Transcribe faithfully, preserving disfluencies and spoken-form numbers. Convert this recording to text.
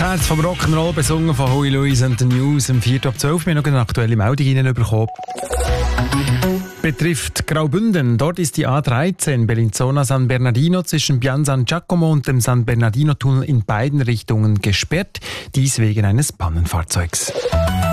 Herz vom Rock'n'Roll, besungen von Huey Lewis und the News. Am vier ab zwölf wir noch eine aktuelle Meldung reinbekommen. Betrifft Graubünden. Dort ist die A dreizehn Bellinzona San Bernardino zwischen Pian San Giacomo und dem San Bernardino Tunnel in beiden Richtungen gesperrt. Dies wegen eines Pannenfahrzeugs.